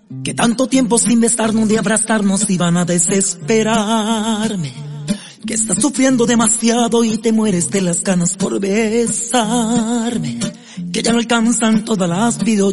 Que tanto tiempo sin besarnos, de abrazarnos iban a desesperarme. Que estás sufriendo demasiado y te mueres de las ganas por besarme. Que ya no alcanzan todas las videollamadas